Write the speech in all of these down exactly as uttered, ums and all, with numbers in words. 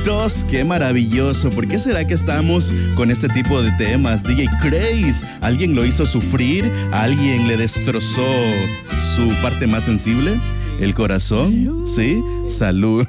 dos, qué maravilloso. ¿Por qué será que estamos con este tipo de temas? D J Craze, ¿alguien lo hizo sufrir? ¿Alguien le destrozó su parte más sensible? ¿El corazón? ¿Sí? Salud.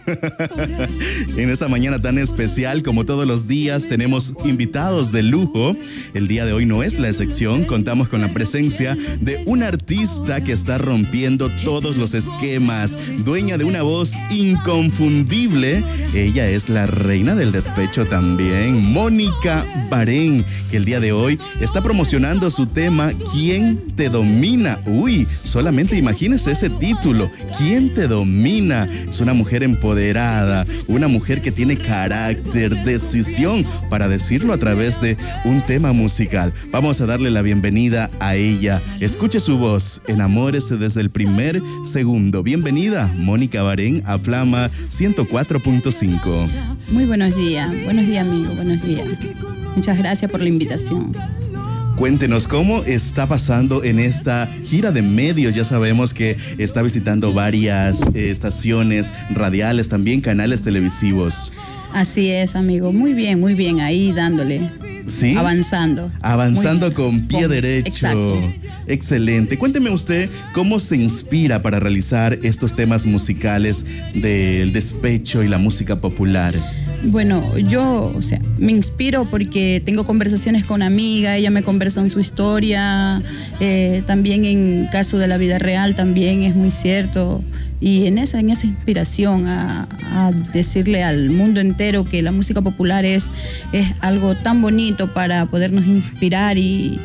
En esta mañana tan especial, como todos los días, tenemos invitados de lujo. El día de hoy no es la excepción. Contamos con la presencia de una artista que está rompiendo todos los esquemas, dueña de una voz inconfundible. Ella es la reina del despecho también, Mónica Barén, que el día de hoy está promocionando su tema ¿Quién te domina? Uy, solamente imagínese ese título. ¿Quién te domina? Es una mujer empoderada, una mujer que tiene carácter, decisión para decirlo a través de un tema musical. Vamos a darle la bienvenida a ella. Escuche su voz, enamórese desde el primer segundo. Bienvenida, Mónica Barén, a Flama ciento cuatro punto cinco. Muy buenos días, buenos días amigo, buenos días. Muchas gracias por la invitación. Cuéntenos cómo está pasando en esta gira de medios. Ya sabemos que está visitando varias eh, estaciones radiales, también canales televisivos. Así es, amigo. Muy bien, muy bien. Ahí dándole. ¿Sí? Avanzando. Avanzando con pie con, derecho. Exacto. Excelente. Cuénteme usted cómo se inspira para realizar estos temas musicales del despecho y la música popular. Bueno, yo, o sea, me inspiro porque tengo conversaciones con amigas, ella me conversa en su historia, eh, también en caso de la vida real también es muy cierto. Y en esa, en esa inspiración a, a decirle al mundo entero que la música popular es, es algo tan bonito para podernos inspirar y,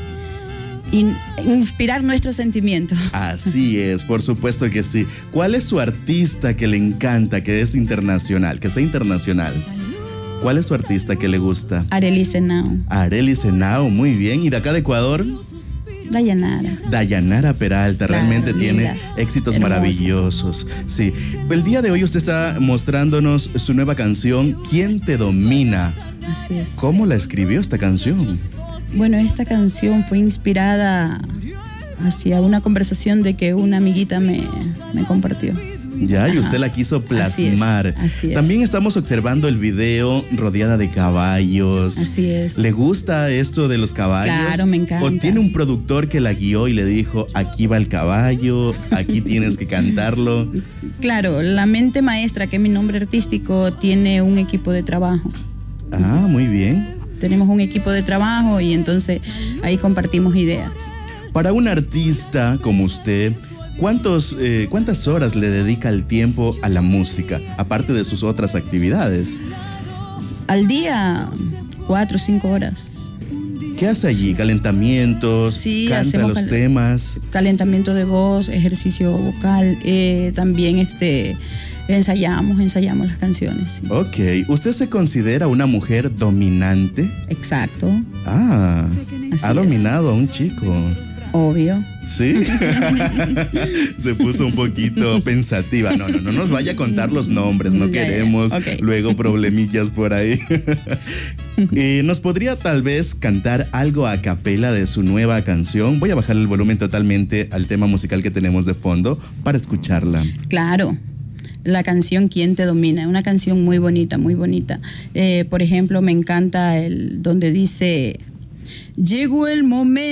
y inspirar nuestros sentimientos. Así es, por supuesto que sí. ¿Cuál es su artista que le encanta, que es internacional, que sea internacional? ¿Cuál es su artista que le gusta? Arely Henao. Arely Henao, muy bien. ¿Y de acá de Ecuador? Dayanara. Dayanara Peralta, claro, realmente linda, tiene éxitos hermosa, maravillosos. Sí. El día de hoy usted está mostrándonos su nueva canción, ¿Quién te domina? Así es. ¿Cómo la escribió esta canción? Bueno, esta canción fue inspirada hacia una conversación de que una amiguita me, me compartió. Ya, y usted la quiso plasmar. Así es, así es. También estamos observando el video rodeada de caballos. Así es. ¿Le gusta esto de los caballos? Claro, me encanta. ¿O tiene un productor que la guió y le dijo, aquí va el caballo, aquí tienes que cantarlo? Claro, la mente maestra, que es mi nombre artístico, tiene un equipo de trabajo. Ah, muy bien. Tenemos un equipo de trabajo y entonces ahí compartimos ideas. Para un artista como usted, ¿Cuántos, eh, ¿Cuántas horas le dedica el tiempo a la música, aparte de sus otras actividades? Al día, cuatro o cinco horas. ¿Qué hace allí? ¿Calentamientos? Sí, ¿Canta los cal- temas? Calentamiento de voz, ejercicio vocal, eh, también este, ensayamos, ensayamos las canciones. Sí. Ok. ¿Usted se considera una mujer dominante? Exacto. Ah, Así ha es. dominado a un chico. Obvio. ¿Sí? Se puso un poquito pensativa. No, no, no nos vaya a contar los nombres. No ya, queremos ya. Okay. Luego problemillas por ahí. eh, ¿Nos podría tal vez cantar algo a capela de su nueva canción? Voy a bajar el volumen totalmente al tema musical que tenemos de fondo para escucharla. Claro. La canción ¿Quién te domina? Una canción muy bonita, muy bonita. Eh, por ejemplo, me encanta el donde dice: llegó el momento